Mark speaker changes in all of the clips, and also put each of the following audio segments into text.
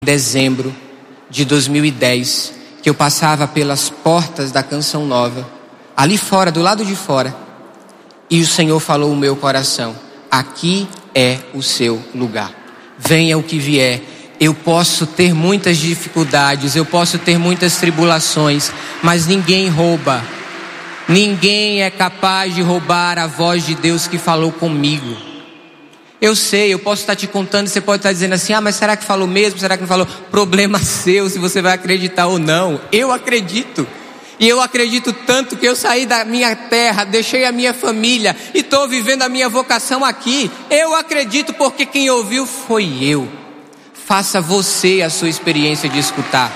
Speaker 1: Dezembro de 2010, que eu passava pelas portas da Canção Nova, ali fora, do lado de fora, e o Senhor falou ao meu coração: aqui é o seu lugar, venha o que vier. Eu posso ter muitas dificuldades, eu posso ter muitas tribulações, mas ninguém rouba, ninguém é capaz de roubar a voz de Deus que falou comigo. Eu sei, eu posso estar te contando, você pode estar dizendo assim: mas será que falou mesmo? Será que não falou? Problema seu se você vai acreditar ou não. Eu acredito. E eu acredito tanto que eu saí da minha terra, deixei a minha família e estou vivendo a minha vocação aqui. Eu acredito porque quem ouviu foi eu. Faça você a sua experiência de escutar.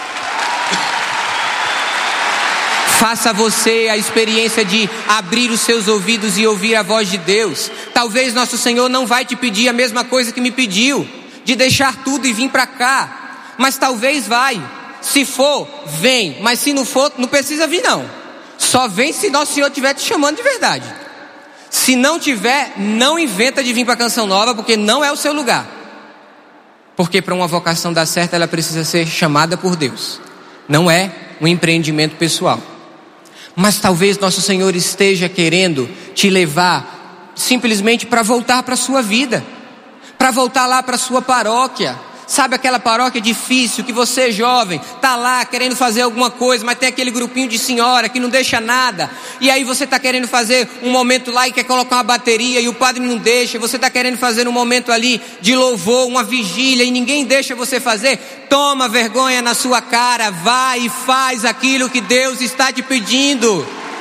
Speaker 1: Faça você a experiência de abrir os seus ouvidos e ouvir a voz de Deus. Talvez nosso Senhor não vai te pedir a mesma coisa que me pediu, de deixar tudo e vir para cá. Mas talvez vai. Se for, vem. Mas se não for, não precisa vir não. Só vem se nosso Senhor estiver te chamando de verdade. Se não tiver, não inventa de vir para a Canção Nova, porque não é o seu lugar. Porque para uma vocação dar certo, ela precisa ser chamada por Deus. Não é um empreendimento pessoal. Mas talvez nosso Senhor esteja querendo te levar simplesmente para voltar para a sua vida, para voltar lá para a sua paróquia. Sabe aquela paróquia difícil que você, jovem, está lá querendo fazer alguma coisa, mas tem aquele grupinho de senhora que não deixa nada. E aí você está querendo fazer um momento lá e quer colocar uma bateria e o padre não deixa. Você está querendo fazer um momento ali de louvor, uma vigília, e ninguém deixa você fazer. Toma vergonha na sua cara, vai e faz aquilo que Deus está te pedindo.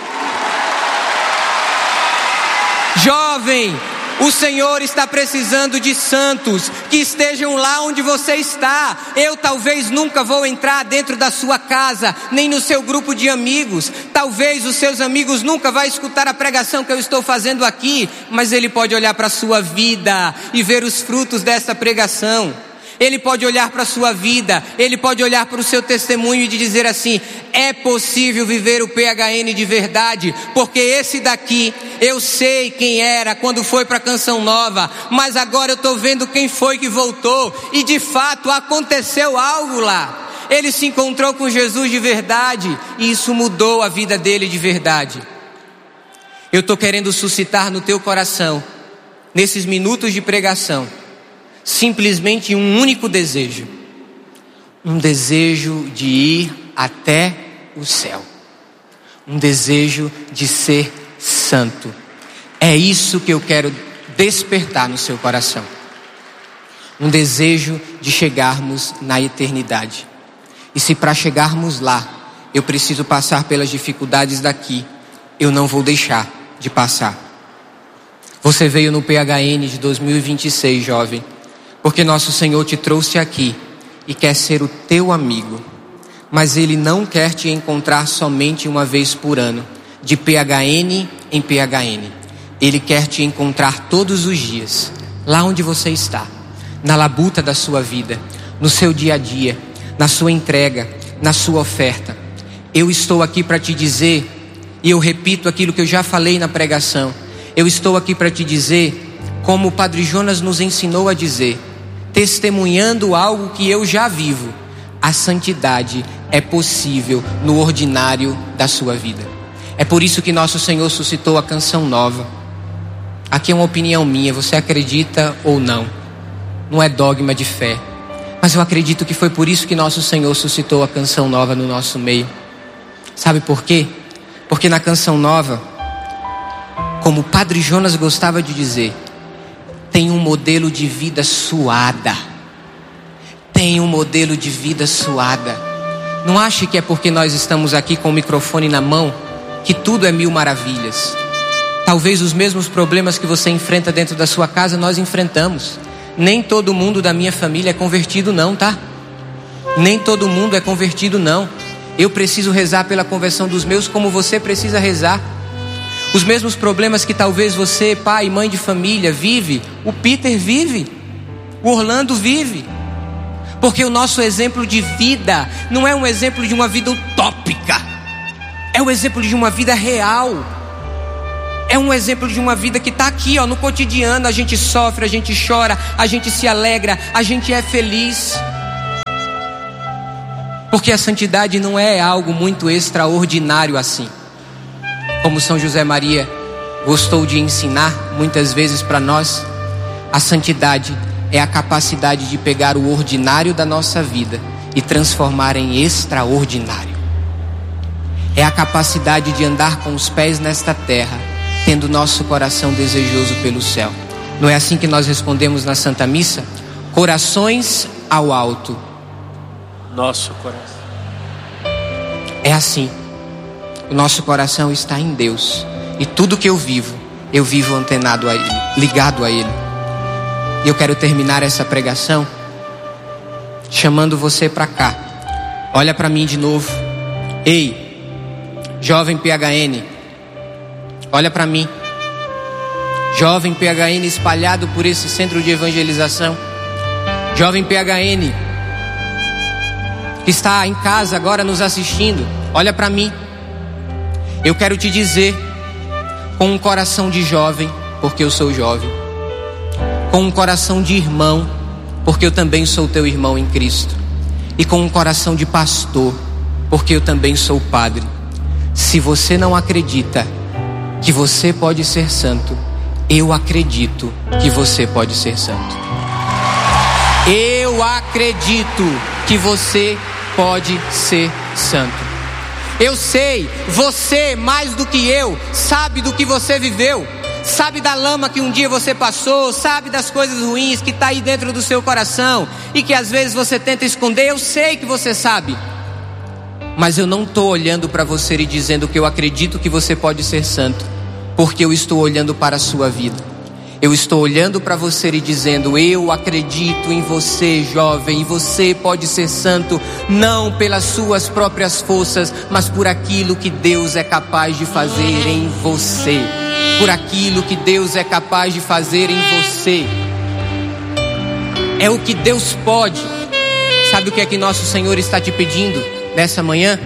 Speaker 1: Jovem, o Senhor está precisando de santos que estejam lá onde você está. Eu talvez nunca vou entrar dentro da sua casa, nem no seu grupo de amigos. Talvez os seus amigos nunca vão escutar a pregação que eu estou fazendo aqui, mas ele pode olhar para a sua vida e ver os frutos dessa pregação. Ele pode olhar para a sua vida, ele pode olhar para o seu testemunho e dizer assim: é possível viver o PHN de verdade, porque esse daqui, eu sei quem era quando foi para a Canção Nova, mas agora eu estou vendo quem foi que voltou, e de fato aconteceu algo lá. Ele se encontrou com Jesus de verdade, e isso mudou a vida dele de verdade. Eu estou querendo suscitar no teu coração, nesses minutos de pregação, simplesmente um único desejo. Um desejo de ir até o céu. Um desejo de ser santo. É isso que eu quero despertar no seu coração. Um desejo de chegarmos na eternidade. E se para chegarmos lá, eu preciso passar pelas dificuldades daqui, eu não vou deixar de passar. Você veio no PHN de 2026, jovem, porque nosso Senhor te trouxe aqui e quer ser o teu amigo. Mas Ele não quer te encontrar somente uma vez por ano, de PHN em PHN. Ele quer te encontrar todos os dias, lá onde você está, na labuta da sua vida, no seu dia a dia, na sua entrega, na sua oferta. Eu estou aqui para te dizer, e eu repito aquilo que eu já falei na pregação, eu estou aqui para te dizer, como o Padre Jonas nos ensinou a dizer, testemunhando algo que eu já vivo: a santidade é possível no ordinário da sua vida. É por isso que nosso Senhor suscitou a Canção Nova. Aqui é uma opinião minha, você acredita ou não, não é dogma de fé, mas eu acredito que foi por isso que nosso Senhor suscitou a Canção Nova no nosso meio. Sabe por quê? Porque na Canção Nova, como o Padre Jonas gostava de dizer, tem um modelo de vida suada. Tem um modelo de vida suada. Não ache que é porque nós estamos aqui com o microfone na mão que tudo é mil maravilhas. Talvez os mesmos problemas que você enfrenta dentro da sua casa, nós enfrentamos. Nem todo mundo da minha família é convertido não, tá? Nem todo mundo é convertido não. Eu preciso rezar pela conversão dos meus, como você precisa rezar. Os mesmos problemas que talvez você, pai e mãe de família, vive, o Peter vive, o Orlando vive. Porque o nosso exemplo de vida não é um exemplo de uma vida utópica, é um exemplo de uma vida real. É um exemplo de uma vida que está aqui, no cotidiano. A gente sofre, a gente chora, a gente se alegra, a gente é feliz. Porque a santidade não é algo muito extraordinário assim. Como São José Maria gostou de ensinar muitas vezes para nós, a santidade é a capacidade de pegar o ordinário da nossa vida e transformar em extraordinário. É a capacidade de andar com os pés nesta terra, tendo nosso coração desejoso pelo céu. Não é assim que nós respondemos na Santa Missa? Corações ao alto.
Speaker 2: Nosso coração.
Speaker 1: É assim. O nosso coração está em Deus. E tudo que eu vivo antenado a Ele, ligado a Ele. E eu quero terminar essa pregação chamando você para cá. Olha para mim de novo. Ei, jovem PHN, olha para mim. Jovem PHN espalhado por esse centro de evangelização. Jovem PHN que está em casa agora nos assistindo, olha para mim. Eu quero te dizer, com um coração de jovem, porque eu sou jovem, com um coração de irmão, porque eu também sou teu irmão em Cristo, e com um coração de pastor, porque eu também sou padre. Se você não acredita que você pode ser santo, eu acredito que você pode ser santo. Eu acredito que você pode ser santo. Eu sei, você mais do que eu sabe do que você viveu, sabe da lama que um dia você passou, sabe das coisas ruins que está aí dentro do seu coração e que às vezes você tenta esconder. Eu sei que você sabe, mas eu não estou olhando para você e dizendo que eu acredito que você pode ser santo, porque eu estou olhando para a sua vida. Eu estou olhando para você e dizendo: eu acredito em você, jovem, e você pode ser santo, não pelas suas próprias forças, mas por aquilo que Deus é capaz de fazer em você. Por aquilo que Deus é capaz de fazer em você. É o que Deus pode. Sabe o que é que nosso Senhor está te pedindo nessa manhã?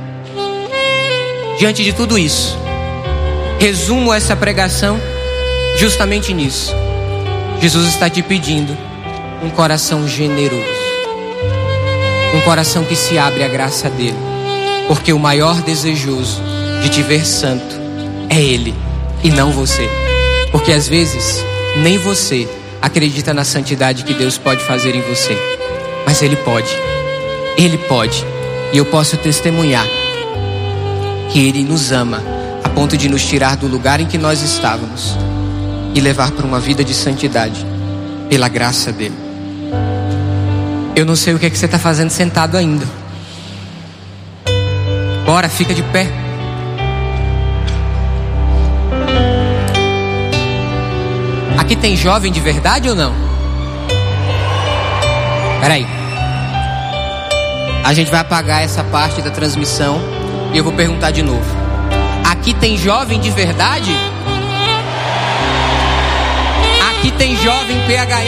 Speaker 1: Diante de tudo isso, resumo essa pregação justamente nisso. Jesus está te pedindo um coração generoso, um coração que se abre à graça dele, porque o maior desejoso de te ver santo é Ele e não você. Porque às vezes nem você acredita na santidade que Deus pode fazer em você, mas Ele pode. Ele pode. E eu posso testemunhar que Ele nos ama a ponto de nos tirar do lugar em que nós estávamos e levar para uma vida de santidade pela graça dele. Eu não sei o que é que você está fazendo sentado ainda. Bora, fica de pé. Aqui tem jovem de verdade ou não? Peraí. A gente vai apagar essa parte da transmissão e eu vou perguntar de novo. Aqui tem jovem de verdade? Aqui tem jovem PHN